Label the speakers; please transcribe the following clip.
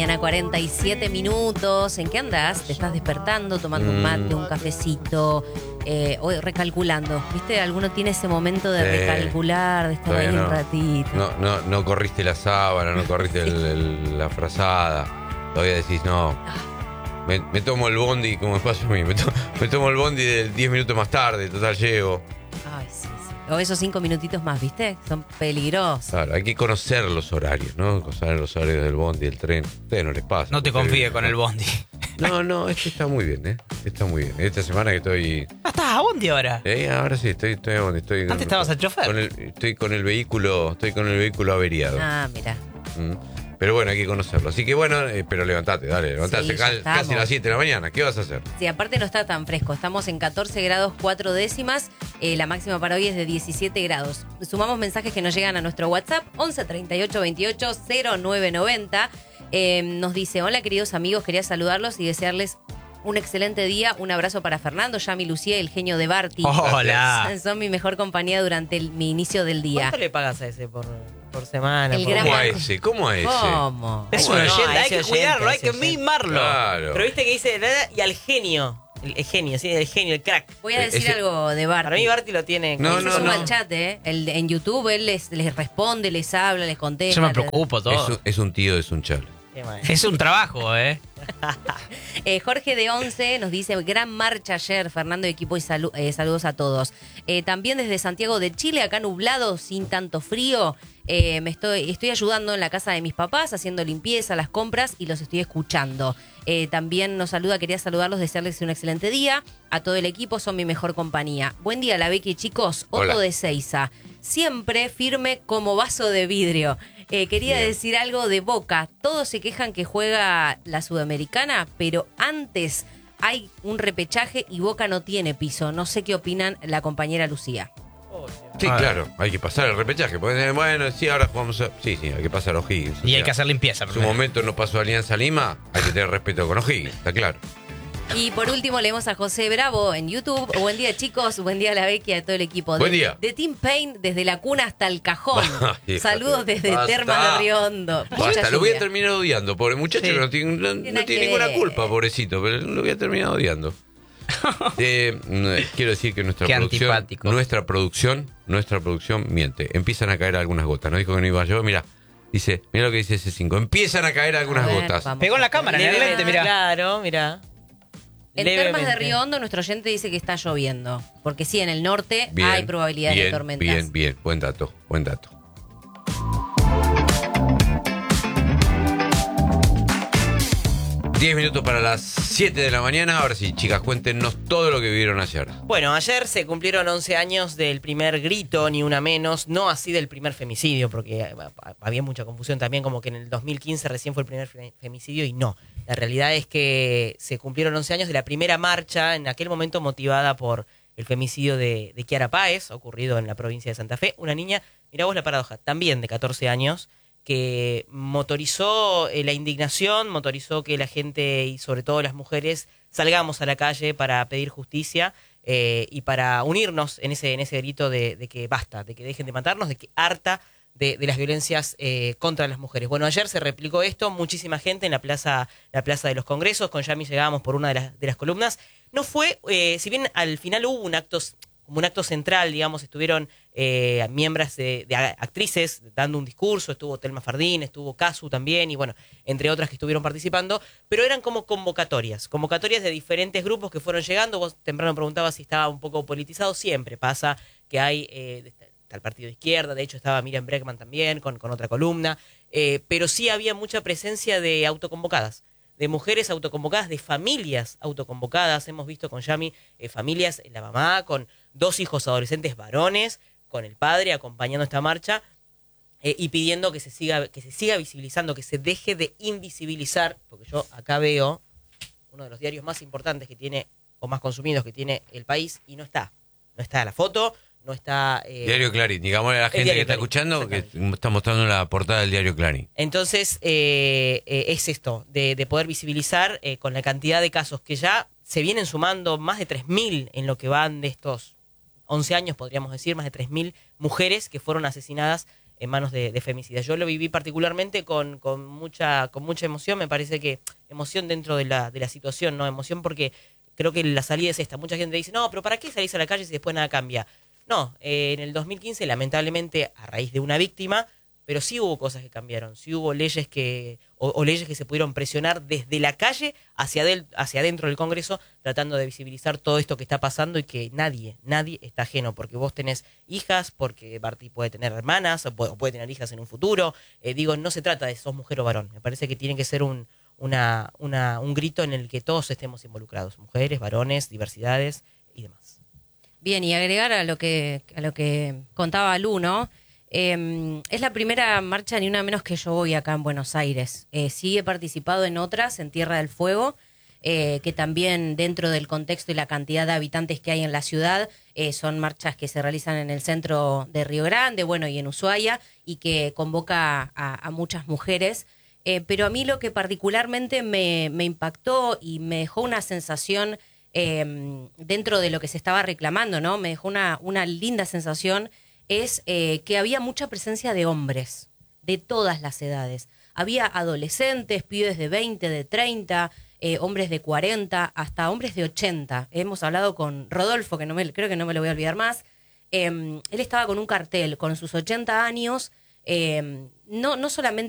Speaker 1: Mañana 47 minutos. ¿En qué andás? ¿Te estás despertando, tomando un mate, un cafecito, o recalculando? ¿Viste? Alguno tiene ese momento de recalcular, de estar ahí un ratito.
Speaker 2: No corriste la sábana, no corriste la frazada. Todavía decís, no. Me tomo el bondi, como me pasa a mí. Me tomo el bondi de 10 minutos más tarde, total llego.
Speaker 1: Ay, sí. O esos 5 minutitos más, ¿viste? Son peligrosos.
Speaker 2: Claro, hay que conocer los horarios, ¿no? Conocer los horarios del bondi, del tren. A ustedes no les pasa.
Speaker 3: No te confíes con el bondi.
Speaker 2: No, este está muy bien, ¿eh? Está muy bien. Esta semana que estoy...
Speaker 3: ¿Estás a bondi ahora?
Speaker 2: Ahora sí, estoy a bondi.
Speaker 3: Antes estabas al chofer.
Speaker 2: Estoy con el vehículo averiado.
Speaker 1: Ah, mira.
Speaker 2: Pero bueno, hay que conocerlo. Así que bueno, pero levantate, dale, levantate.
Speaker 1: Sí,
Speaker 2: casi las 7 de la mañana. ¿Qué vas a hacer?
Speaker 1: Sí, aparte no está tan fresco. Estamos en 14 grados 4 décimas. La máxima para hoy es de 17 grados. Sumamos mensajes que nos llegan a nuestro WhatsApp, 11 38 28 0990. Nos dice, hola queridos amigos, quería saludarlos y desearles un excelente día. Un abrazo para Fernando, Yami, Lucía y el genio de Barty.
Speaker 3: Hola.
Speaker 1: Son mi mejor compañía durante mi inicio del día.
Speaker 4: ¿Cuánto le pagas a ese por semana?
Speaker 2: ¿Cómo a ese?
Speaker 1: ¿Cómo?
Speaker 3: Es un oyente, hay que cuidarlo, hay que mimarlo.
Speaker 2: Claro.
Speaker 4: Pero viste que dice y al genio. El genio, sí, el genio, el crack.
Speaker 1: Voy a decir algo de Barty.
Speaker 4: Para mí Barty lo tiene.
Speaker 1: Se suma al chat, en YouTube él les responde, les habla, les contesta.
Speaker 3: Yo me preocupo todo.
Speaker 2: Es un tío, es un chal.
Speaker 3: Es un trabajo,
Speaker 1: Jorge de 11 nos dice, gran marcha ayer, Fernando y equipo, y saludos a todos. También desde Santiago de Chile, acá nublado, sin tanto frío. Estoy ayudando en la casa de mis papás, haciendo limpieza, las compras, y los estoy escuchando. También nos saluda, quería saludarlos, desearles un excelente día. A todo el equipo, son mi mejor compañía. Buen día, la Becky, chicos.
Speaker 2: Hola.
Speaker 1: Otto de Seiza, siempre firme como vaso de vidrio. Quería decir algo de Boca. Todos se quejan que juega la Sudamericana, pero antes hay un repechaje y Boca no tiene piso. No sé qué opinan la compañera Lucía.
Speaker 2: Sí, claro, hay que pasar el repechaje. Bueno, sí, ahora jugamos Sí, hay que pasar a O'Higgins.
Speaker 3: Y hay que hacer limpieza.
Speaker 2: En su momento no pasó Alianza Lima, hay que tener respeto con O'Higgins, está claro.
Speaker 1: Y por último leemos a José Bravo en YouTube. Buen día, chicos. Buen día a la Becky y a todo el equipo.
Speaker 2: Buen día.
Speaker 1: De Team Pain, desde la cuna hasta el cajón.
Speaker 2: Híjate,
Speaker 1: Saludos desde
Speaker 2: basta.
Speaker 1: Termas de Río Hondo.
Speaker 2: Basta, lo voy a terminar odiando. Pobre muchacho que no tiene ninguna culpa, pobrecito, pero lo voy a terminar odiando. Quiero decir que nuestra producción miente. Empiezan a caer algunas gotas. No dijo que no iba yo, mira lo que dice ese 5. Empiezan a caer algunas gotas.
Speaker 3: Pegó en la cámara, en el lente, mira.
Speaker 4: Claro, mira.
Speaker 1: En Termas de Río Hondo, nuestro oyente dice que está lloviendo. Porque sí, en el norte hay probabilidad de tormentas.
Speaker 2: Bien. Buen dato. 10 minutos para las 7 de la mañana. Ahora sí, chicas, cuéntenos todo lo que vivieron ayer.
Speaker 4: Bueno, ayer se cumplieron 11 años del primer grito, ni una menos, no así del primer femicidio, porque había mucha confusión también, como que en el 2015 recién fue el primer femicidio y no. La realidad es que se cumplieron 11 años de la primera marcha, en aquel momento motivada por el femicidio de Kiara Páez, ocurrido en la provincia de Santa Fe. Una niña, mirá vos la paradoja, también de 14 años, que motorizó la indignación, motorizó que la gente y sobre todo las mujeres salgamos a la calle para pedir justicia y para unirnos en ese grito de que basta, de que dejen de matarnos, de que harta de las violencias contra las mujeres. Bueno, ayer se replicó esto, muchísima gente en la plaza de los Congresos, con Yami llegábamos por una de las columnas. No fue, si bien al final hubo un acto central, digamos, estuvieron miembros de actrices dando un discurso, estuvo Telma Fardín, estuvo Casu también, y bueno, entre otras que estuvieron participando, pero eran como convocatorias de diferentes grupos que fueron llegando. Vos temprano preguntabas si estaba un poco politizado, siempre pasa que hay, está el partido de izquierda, de hecho estaba Miriam Bregman también con otra columna, pero sí había mucha presencia de autoconvocadas, de mujeres autoconvocadas, de familias autoconvocadas. Hemos visto con Yami familias, la mamá con 2 hijos adolescentes varones, con el padre acompañando esta marcha y pidiendo que se siga visibilizando, que se deje de invisibilizar, porque yo acá veo uno de los diarios más importantes que tiene, o más consumidos que tiene el país, y no está la foto, no está...
Speaker 2: Diario Clarín, digámosle a la gente que está escuchando que está mostrando la portada del Diario Clarín.
Speaker 4: Entonces, es esto, de poder visibilizar con la cantidad de casos que ya se vienen sumando, más de 3.000 en lo que van de estos 11 años, podríamos decir, más de 3.000 mujeres que fueron asesinadas en manos de femicidas. Yo lo viví particularmente con mucha emoción, me parece que emoción dentro de la situación, ¿no? Emoción porque creo que la salida es esta. Mucha gente dice, no, pero ¿para qué salís a la calle si después nada cambia? No, en el 2015, lamentablemente, a raíz de una víctima, pero sí hubo cosas que cambiaron, sí hubo leyes o leyes que se pudieron presionar desde la calle hacia adentro del Congreso, tratando de visibilizar todo esto que está pasando y que nadie está ajeno, porque vos tenés hijas, porque Barty puede tener hermanas, o puede tener hijas en un futuro. No se trata de sos mujer o varón, me parece que tiene que ser un grito en el que todos estemos involucrados, mujeres, varones, diversidades y demás.
Speaker 1: Bien, y agregar a lo que contaba Lu, ¿no? Es la primera marcha ni una menos que yo voy acá en Buenos Aires. Sí he participado en otras, en Tierra del Fuego, que también dentro del contexto y la cantidad de habitantes que hay en la ciudad, son marchas que se realizan en el centro de Río Grande, bueno, y en Ushuaia, y que convoca a muchas mujeres. Pero a mí lo que particularmente me impactó y me dejó una sensación dentro de lo que se estaba reclamando, ¿no? Me dejó una linda sensación, es que había mucha presencia de hombres de todas las edades. Había adolescentes, pibes de 20, de 30, hombres de 40, hasta hombres de 80. Hemos hablado con Rodolfo, que creo que no me lo voy a olvidar más. Él estaba con un cartel con sus 80 años, no solamente